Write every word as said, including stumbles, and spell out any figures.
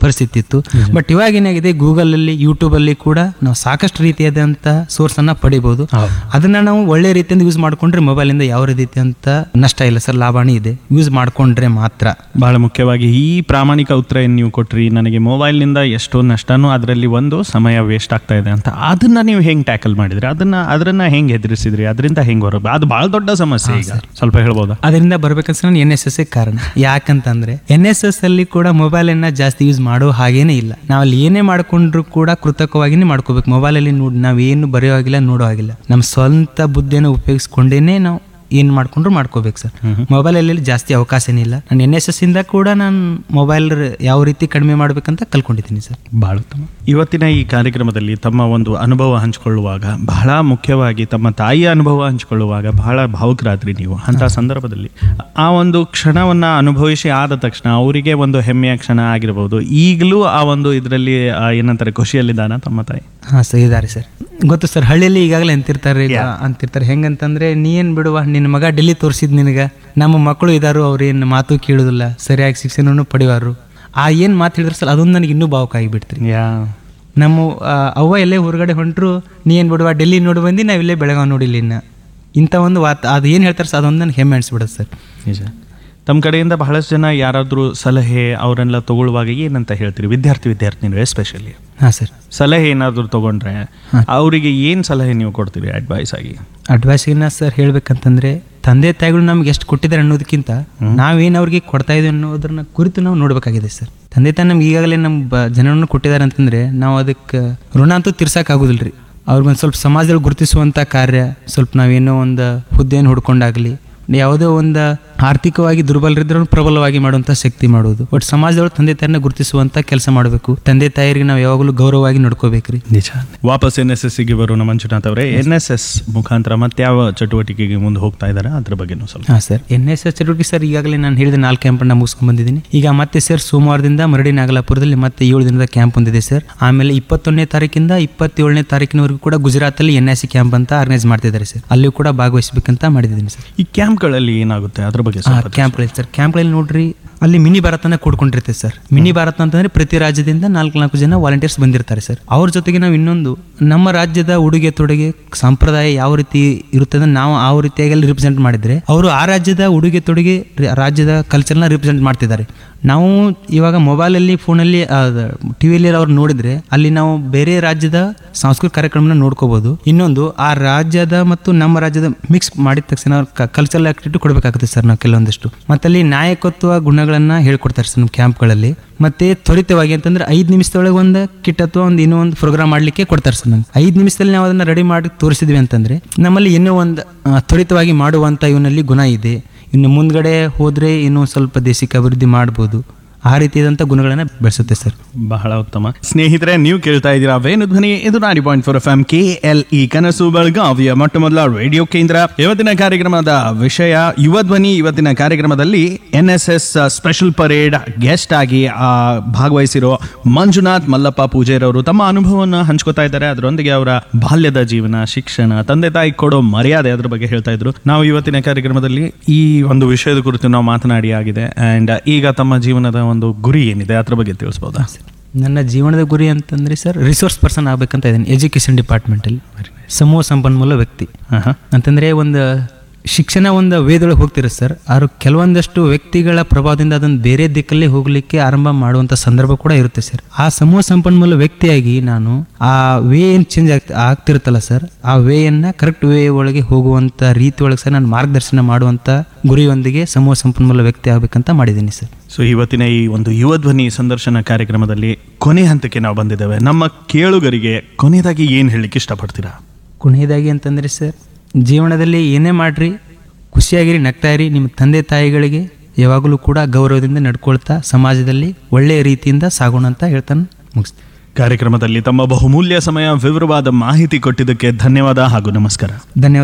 ಪರಿಸ್ಥಿತಿ ಇತ್ತು. ಬಟ್ ಇವಾಗ ಏನಾಗಿದೆ, ಗೂಗಲಲ್ಲಿ ಯೂಟ್ಯೂಬಲ್ಲಿ ಕೂಡ ನಾವು ಸಾಕಷ್ಟು ರೀತಿಯಾದಂಥ ಸೋರ್ಸನ್ನು ಪಡಿಬೋದು. ಅದನ್ನು ನಾವು ಒಳ್ಳೆ ರೀತಿಯಿಂದ ಯೂಸ್ ಮಾಡಿಕೊಂಡ್ರೆ ಮೊಬೈಲಿಂದ ಯಾವ ರೀತಿ ಅಂತ ನಷ್ಟ ಇಲ್ಲ ಸರ್, ಲಾಭಾಣಿ ಇದೆ ಯೂಸ್ ಮಾಡಿಕೊಂಡ್ರೆ ಮಾತ್ರ. ಬಹಳ ಮುಖ್ಯವಾಗಿ ಈ ಪ್ರಾಮಾಣಿಕ ಉತ್ತರ ಏನು ನೀವು ಕೊಟ್ರಿ, ನನಗೆ ಮೊಬೈಲ್ನಿಂದ ಎಷ್ಟೋ ನಷ್ಟನೂ ಅದರಲ್ಲಿ ಒಂದು ಸಮಯ ವೇಸ್ಟ್ ಆಗ್ತಾ ಇದೆ ಅಂತ, ಅದನ್ನ ನೀವು ಹೆಂಗೆ ಟ್ಯಾಕಲ್ ಮಾಡಿದ್ರಿ, ಅದನ್ನ ಅದನ್ನ ಹೆಂಗೆ ಎದುರಿಸಿದ್ರಿ, ಅದರಿಂದ ಹೆಂಗೆ ಹೊರಬೇಕು? ಅದು ಬಹಳ ದೊಡ್ಡ ಸಮಸ್ಯೆ ಈಗ, ಸ್ವಲ್ಪ ಹೇಳ್ಬೋದಾ? ಅದರಿಂದ ಬರ್ಬೇಕಂದ್ರೆ ನಾನು ಎನ್ ಎಸ್ ಎಸ್ ಕಾರಣ. ಯಾಕಂತಂದ್ರೆ ಎನ್ ಎಸ್ ಎಸ್ ಅಲ್ಲಿ ಕೂಡ ಮೊಬೈಲ್ ಅನ್ನ ಜಾಸ್ತಿ ಯೂಸ್ ಮಾಡೋ ಹಾಗೇನೆ ಇಲ್ಲ. ನಾವಲ್ಲಿ ಏನೇ ಮಾಡ್ಕೊಂಡ್ರು ಕೂಡ ಕೃತಕವಾಗಿನೇ ಮಾಡ್ಕೋಬೇಕು. ಮೊಬೈಲ್ ಅಲ್ಲಿ ನೋಡಿ ನಾವೇನು ಬರೆಯೋ ಆಗಿಲ್ಲ, ನೋಡೋ ಆಗಿಲ್ಲ. ನಮ್ಮ ಸ್ವಂತ ಬುದ್ಧಿಯನ್ನು ಉಪಯೋಗಿಸ್ಕೊಂಡೇನೆ ನಾವು ಏನ್ ಮಾಡ್ಕೊಂಡ್ರು ಮಾಡ್ಕೋಬೇಕು ಸರ್. ಮೊಬೈಲ್ ಅಲ್ಲಿ ಜಾಸ್ತಿ ಅವಕಾಶ ಏನಿಲ್ಲ. ನಾನು ಎನ್ ಎಸ್ ಎಸ್ ಇಂದ ಕೂಡ ನಾನು ಮೊಬೈಲ್ ಯಾವ ರೀತಿ ಕಡಿಮೆ ಮಾಡ್ಬೇಕಂತ ಕಲ್ಕೊಂಡಿದ್ದೀನಿ ಸರ್. ಬಹಳ ಉತ್ತಮ. ಇವತ್ತಿನ ಈ ಕಾರ್ಯಕ್ರಮದಲ್ಲಿ ತಮ್ಮ ಒಂದು ಅನುಭವ ಹಂಚಿಕೊಳ್ಳುವಾಗ, ಬಹಳ ಮುಖ್ಯವಾಗಿ ತಮ್ಮ ತಾಯಿಯ ಅನುಭವ ಹಂಚಿಕೊಳ್ಳುವಾಗ ಬಹಳ ಭಾವುಕರಾದ್ರಿ ನೀವು. ಅಂತ ಸಂದರ್ಭದಲ್ಲಿ ಆ ಒಂದು ಕ್ಷಣವನ್ನ ಅನುಭವಿಸಿ ಆದ ತಕ್ಷಣ ಅವರಿಗೆ ಒಂದು ಹೆಮ್ಮೆಯ ಕ್ಷಣ ಆಗಿರಬಹುದು. ಈಗಲೂ ಆ ಒಂದು ಇದರಲ್ಲಿ ಏನಂತಾರೆ, ಖುಷಿಯಲ್ಲಿದ್ದಾನ ತಮ್ಮ ತಾಯಿ? ಹಾ ಸರ್, ಇದಾರೆ ಸರ್. ಗೊತ್ತು ಸರ್, ಹಳ್ಳಿಯಲ್ಲಿ ಈಗಾಗಲೇ ಅಂತಿರ್ತಾರೆ ಅಂತಿರ್ತಾರೆ ಹೆಂಗಂತಂದ್ರೆ, ನೀ ಏನ್ ಬಿಡುವ, ನಿನ್ನ ಮಗ ಡೆಲ್ಲಿ ತೋರಿಸಿದ್ ನಿನಗ, ನಮ್ಮ ಮಕ್ಕಳು ಇದಾರು, ಅವ್ರೇನು ಮಾತು ಕೇಳುದಿಲ್ಲ, ಸರಿಯಾಗಿ ಶಿಕ್ಷಣವನ್ನು ಪಡೆಯುವರು. ಆ ಏನು ಮಾತು ಹೇಳಿದ್ರೆ ಸರ್, ಅದೊಂದು ನನಗೆ ಇನ್ನೂ ಭಾವುಕ ಆಗಿಬಿಡ್ತೀರಿ. ನಮ್ಮ ಅವ್ವ ಎಲ್ಲೇ ಹೊರಗಡೆ ಹೊಂಟರು, ನೀ ಏನು ಬಿಡುವ, ಡೆಲ್ಲಿ ನೋಡಿ ಬಂದು ನಾವಿಲ್ಲೇ ಬೆಳಗಾವಿ ನೋಡಿಲ್ಲ ಇನ್ನು, ಇಂಥ ಒಂದು ವಾತ ಅದು ಏನು ಹೇಳ್ತಾರೆ ಸರ್, ಅದೊಂದು ನನಗೆ ಹೆಮ್ಮೆ ಅನಿಸ್ಬಿಡುತ್ತೆ ಸರ್. ನಿಜ. ತಮ್ಮ ಕಡೆಯಿಂದ ಬಹಳಷ್ಟು ಜನ ಯಾರಾದರೂ ಸಲಹೆ ಅವರೆಲ್ಲ ತಗೊಳ್ಳುವಾಗ ಏನಂತ ಹೇಳ್ತೀರಿ? ವಿದ್ಯಾರ್ಥಿ ವಿದ್ಯಾರ್ಥಿನಿಗಳು ಎಸ್ಪೆಷಲಿ. ಹಾಂ ಸರ್. ಸಲಹೆ ಏನಾದರೂ ತಗೊಂಡ್ರೆ ಅವರಿಗೆ ಏನು ಸಲಹೆ ನೀವು ಕೊಡ್ತೀರಿ ಅಡ್ವೈಸ್ ಆಗಿ? ಅಡ್ವೈಸ್ಗಿನ್ನ ಸರ್ ಹೇಳ್ಬೇಕಂತಂದ್ರೆ, ತಂದೆ ತಾಯಿಗಳು ನಮ್ಗೆ ಎಷ್ಟು ಕೊಟ್ಟಿದ್ದಾರೆ ಅನ್ನೋದಕ್ಕಿಂತ ನಾವೇನು ಅವ್ರಿಗೆ ಕೊಡ್ತಾ ಇದೀವಿ ಅನ್ನೋದನ್ನ ಕುರಿತು ನಾವು ನೋಡ್ಬೇಕಾಗಿದೆ ಸರ್. ತಂದೆ ತಾಯಿ ನಮ್ಗೆ ಈಗಾಗಲೇ ನಮ್ಮ ಬ ಜನರನ್ನು ಕೊಟ್ಟಿದ್ದಾರೆ ಅಂತಂದ್ರೆ ನಾವು ಅದಕ್ಕೆ ಋಣ ಅಂತೂ ತೀರ್ಸೋಕ್ಕಾಗೋದಿಲ್ಲ ರೀ. ಅವ್ರಿಗೊಂದು ಸ್ವಲ್ಪ ಸಮಾಜದಲ್ಲಿ ಗುರುತಿಸುವಂಥ ಕಾರ್ಯ, ಸ್ವಲ್ಪ ನಾವೇನೋ ಒಂದು ಹುದ್ದೆಯನ್ನು ಹುಡ್ಕೊಂಡಾಗಲಿ, ಯಾವುದೋ ಒಂದು ಆರ್ಥಿಕವಾಗಿ ದುರ್ಬಲರಿದ್ರೂ ಪ್ರಬಲವಾಗಿ ಮಾಡುವಂಥ ಶಕ್ತಿ ಮಾಡೋದು, ಬಟ್ ಸಮಾಜದೊಳಗೆ ತಂದೆ ತಾಯಿನ ಗುರುತಿಸುವಂಥ ಕೆಲಸ ಮಾಡಬೇಕು. ತಂದೆ ತಾಯಿರಿಗೆ ನಾವು ಯಾವಾಗಲೂ ಗೌರವವಾಗಿ ನೋಡ್ಕೋಬೇಕ್ರಿ. ನಿಜ. ವಾಪಸ್ ಎನ್ ಎಸ್ ಎಸ್ ಗೆ ಬರೋಣ ಮಂಜುನಾಥ್ ಅವರೇ. ಎನ್ ಎಸ್ ಎಸ್ ಮುಖಾಂತರ ಮತ್ತೆ ಯಾವ ಚಟುವಟಿಕೆಗೆ ಮುಂದೆ ಹೋಗ್ತಾ ಇದ್ದಾರೆ ಅದ್ರ ಬಗ್ಗೆ ಸ್ವಲ್ಪ? ಹಾಂ ಸರ್, ಎನ್ ಎಸ್ ಎಸ್ ಚಟುವಟಿಕೆ ಸರ್ ಈಗಾಗಲೇ ನಾನು ಹೇಳಿದ ನಾಲ್ಕು ಕ್ಯಾಂಪನ್ನು ಮುಗಿಸ್ಕೊಂಡು ಬಂದಿದ್ದೀನಿ. ಈಗ ಮತ್ತೆ ಸರ್ ಸೋಮವಾರದಿಂದ ಮರಡಿ ನಾಗಲಾಪುರದಲ್ಲಿ ಮತ್ತೆ ಏಳು ದಿನದ ಕ್ಯಾಂಪ್ ಹೊಂದಿದೆ ಸರ್. ಆಮೇಲೆ ಇಪ್ಪತ್ತೊಂದನೇ ತಾರೀಕಿಂದ ಇಪ್ಪತ್ತೇಳನೇ ತಾರೀಕಿನವರೆಗೂ ಕೂಡ ಗುಜರಾತಲ್ಲಿ ಎನ್ ಎಸ್ ಸಿ ಕ್ಯಾಂಪ್ ಅಂತ ಆರ್ಗನೈಸ್ ಮಾಡ್ತಿದ್ದಾರೆ ಸರ್. ಅಲ್ಲಿ ಕೂಡ ಭಾಗವಹಿಸಬೇಕಂತ ಮಾಡಿದ್ದೀನಿ ಸರ್. ಈ ಕ್ಯಾಂಪ್ಗಳಲ್ಲಿ ಏನಾಗುತ್ತೆ ಅದ್ರ ಬಗ್ಗೆ? ಕ್ಯಾಂಪ್ಗಳಲ್ಲಿ ಸರ್, ಕ್ಯಾಂಪ್ಗಳಲ್ಲಿ ನೋಡ್ರಿ, ಅಲ್ಲಿ ಮಿನಿ ಭಾರತನ ಕೂಡ್ಕೊಂಡಿರ್ತೇವೆ ಸರ್. ಮಿನಿ ಭಾರತ ಅಂತಂದ್ರೆ ಪ್ರತಿ ರಾಜ್ಯದಿಂದ ನಾಲ್ಕು ನಾಲ್ಕು ಜನ ವಾಲಂಟಿಯರ್ಸ್ ಬಂದಿರ್ತಾರೆ ಸರ್. ಅವ್ರ ಜೊತೆಗೆ ನಾವು ಇನ್ನೊಂದು ನಮ್ಮ ರಾಜ್ಯದ ಉಡುಗೆ ತೊಡುಗೆ ಸಂಪ್ರದಾಯ ಯಾವ ರೀತಿ ಇರುತ್ತದೆ, ನಾವು ಆ ರೀತಿಯಾಗಿ ಅಲ್ಲಿ ರಿಪ್ರೆಸೆಂಟ್ ಮಾಡಿದ್ರೆ, ಅವರು ಆ ರಾಜ್ಯದ ಉಡುಗೆ ತೊಡುಗೆ ರಾಜ್ಯದ ಕಲ್ಚರ್ನ ರಿಪ್ರೆಸೆಂಟ್ ಮಾಡ್ತಿದ್ದಾರೆ. ನಾವು ಇವಾಗ ಮೊಬೈಲಲ್ಲಿ ಫೋನಲ್ಲಿ ಟಿವಿಯಲ್ಲಿ ಅವ್ರು ನೋಡಿದ್ರೆ ಅಲ್ಲಿ ನಾವು ಬೇರೆ ರಾಜ್ಯದ ಸಾಂಸ್ಕೃತಿಕ ಕಾರ್ಯಕ್ರಮನ ನೋಡ್ಕೋಬಹುದು. ಇನ್ನೊಂದು ಆ ರಾಜ್ಯದ ಮತ್ತು ನಮ್ಮ ರಾಜ್ಯದ ಮಿಕ್ಸ್ ಮಾಡಿದ ತಕ್ಷಣ ಕಲ್ಚರಲ್ ಆಕ್ಟಿವಿಟಿ ಕೊಡಬೇಕಾಗುತ್ತೆ ಸರ್ ನಾವು ಕೆಲವೊಂದಿಷ್ಟು. ಮತ್ತೆ ಅಲ್ಲಿ ನಾಯಕತ್ವ ಗುಣಗಳನ್ನ ಹೇಳ್ಕೊಡ್ತಾರೆ ಸರ್ ನಮ್ಮ ಕ್ಯಾಂಪ್ಗಳಲ್ಲಿ. ಮತ್ತೆ ತ್ವರಿತವಾಗಿ ಅಂತಂದ್ರೆ ಐದು ನಿಮಿಷದೊಳಗೆ ಒಂದು ಕಿಟ್ ಅಥವಾ ಒಂದು ಇನ್ನೂ ಒಂದು ಪ್ರೋಗ್ರಾಮ್ ಮಾಡ್ಲಿಕ್ಕೆ ಕೊಡ್ತಾರೆ ಸರ್. ನಮ್ಗೆ ಐದು ನಿಮಿಷದಲ್ಲಿ ನಾವು ಅದನ್ನ ರೆಡಿ ಮಾಡಿ ತೋರಿಸಿದ್ವಿ ಅಂತಂದ್ರೆ ನಮ್ಮಲ್ಲಿ ಇನ್ನೂ ಒಂದು ತ್ವರಿತವಾಗಿ ಮಾಡುವಂತ ಇವನಲ್ಲಿ ಗುಣ ಇದೆ. ಇನ್ನು ಮುಂದ್ಗಡೆ ಹೋದ್ರೆ ಇನ್ನೂ ಸ್ವಲ್ಪ ದೇಶಕ್ಕೆ ಅಭಿವೃದ್ಧಿ ಮಾಡ್ಬೋದು. ಆ ರೀತಿಯಾದಂಥ ಗುಣಗಳನ್ನ ಬೆಳೆಸುತ್ತೆ ಸರ್. ಬಹಳ ಉತ್ತಮ. ಸ್ನೇಹಿತರೆ, ನೀವು ಕೇಳ್ತಾ ಇದ್ದೀರಾ ವೇಣು ಧ್ವನಿ, ಇದು ನಾಡಿ point four F M K L E ಕನಸು ಬೆಳಗಾವಿಯ ಮೊಟ್ಟ ಮೊದಲ ರೇಡಿಯೋ ಕೇಂದ್ರ. ಇವತ್ತಿನ ಕಾರ್ಯಕ್ರಮದ ವಿಷಯ ಯುವ ಧ್ವನಿ. ಇವತ್ತಿನ ಕಾರ್ಯಕ್ರಮದಲ್ಲಿ N S S special parade guest ಆಗಿ ಭಾಗವಹಿಸಿರೋ ಮಂಜುನಾಥ್ ಮಲ್ಲಪ್ಪ ಪೂಜೇರವರು ತಮ್ಮ ಅನುಭವವನ್ನು ಹಂಚ್ಕೋತಾ ಇದ್ದಾರೆ. ಅದರೊಂದಿಗೆ ಅವರ ಬಾಲ್ಯದ ಜೀವನ, ಶಿಕ್ಷಣ, ತಂದೆ ತಾಯಿ ಕೊಡೋ ಮರ್ಯಾದೆ, ಅದ್ರ ಬಗ್ಗೆ ಹೇಳ್ತಾ ಇದ್ರು. ನಾವು ಇವತ್ತಿನ ಕಾರ್ಯಕ್ರಮದಲ್ಲಿ ಈ ಒಂದು ವಿಷಯದ ಕುರಿತು ನಾವು ಮಾತನಾಡಿ ಆಗಿದೆ. ಅಂಡ್ ಈಗ ತಮ್ಮ ಜೀವನದ ಒಂದು ಗುರಿ ಏನಿದೆ ಅದ್ರ ಬಗ್ಗೆ ತಿಳಿಸಬಹುದಾ? ನನ್ನ ಜೀವನದ ಗುರಿ ಅಂತಂದ್ರೆ ಸರ್, ರಿಸೋರ್ಸ್ ಪರ್ಸನ್ ಆಗ್ಬೇಕಂತ ಇದ್ದೀನಿ ಎಜುಕೇಶನ್ ಡಿಪಾರ್ಟ್ಮೆಂಟ್ ಅಲ್ಲಿ. ಸಮೂಹ ಸಂಪನ್ಮೂಲ ವ್ಯಕ್ತಿ ಅಂತಂದ್ರೆ ಒಂದು ಶಿಕ್ಷಣ ಒಂದು ವೇದೊಳಗೆ ಹೋಗ್ತಿರುತ್ತೆ ಸರ್. ಆದ್ರೆ ಕೆಲವೊಂದಷ್ಟು ವ್ಯಕ್ತಿಗಳ ಪ್ರಭಾವದಿಂದ ಅದನ್ನು ಬೇರೆ ದಿಕ್ಕಲ್ಲಿ ಹೋಗ್ಲಿಕ್ಕೆ ಆರಂಭ ಮಾಡುವಂತ ಸಂದರ್ಭ ಕೂಡ ಇರುತ್ತೆ ಸರ್. ಆ ಸಮೂಹ ಸಂಪನ್ಮೂಲ ವ್ಯಕ್ತಿಯಾಗಿ ನಾನು ಆ ವೇ ಏನ್ ಚೇಂಜ್ ಆಗ್ತ ಆಗ್ತಿರುತ್ತಲ್ಲ ಸರ್, ಆ ವೇಯನ್ನ ಕರೆಕ್ಟ್ ವೇ ಒಳಗೆ ಹೋಗುವಂತ ರೀತಿ ಒಳಗೆ ಸರ್ ನಾನು ಮಾರ್ಗದರ್ಶನ ಮಾಡುವಂತ ಗುರಿಯೊಂದಿಗೆ ಸಮೂಹ ಸಂಪನ್ಮೂಲ ವ್ಯಕ್ತಿ ಆಗ್ಬೇಕಂತ ಮಾಡಿದ್ದೀನಿ ಸರ್. ಸೊ ಇವತ್ತಿನ ಈ ಒಂದು ಯುವ ಧ್ವನಿ ಸಂದರ್ಶನ ಕಾರ್ಯಕ್ರಮದಲ್ಲಿ ಕೊನೆ ಹಂತಕ್ಕೆ ನಾವು ಬಂದಿದ್ದೇವೆ. ನಮ್ಮ ಕೇಳುಗರಿಗೆ ಕೊನೆಯದಾಗಿ ಏನು ಹೇಳಲಿಕ್ಕೆ ಇಷ್ಟಪಡ್ತೀರಾ? ಕೊನೆಯದಾಗಿ ಅಂತಂದ್ರೆ ಸರ್, ಜೀವನದಲ್ಲಿ ಏನೇ ಮಾಡ್ರಿ ಖುಷಿಯಾಗಿರಿ, ನಗ್ತಾ ಇರಿ. ನಿಮ್ಮ ತಂದೆ ತಾಯಿಗಳಿಗೆ ಯಾವಾಗಲೂ ಕೂಡ ಗೌರವದಿಂದ ನಡ್ಕೊಳ್ತಾ ಸಮಾಜದಲ್ಲಿ ಒಳ್ಳೆಯ ರೀತಿಯಿಂದ ಸಾಗೋಣ ಅಂತ ಹೇಳ್ತಾನೆ ಮುಗಿಸ್ತೀನಿ. ಕಾರ್ಯಕ್ರಮದಲ್ಲಿ ತಮ್ಮ ಬಹುಮೂಲ್ಯ ಸಮಯ, ವಿವರವಾದ ಮಾಹಿತಿ ಕೊಟ್ಟಿದ್ದಕ್ಕೆ ಧನ್ಯವಾದ ಹಾಗೂ ನಮಸ್ಕಾರ. ಧನ್ಯವಾದ.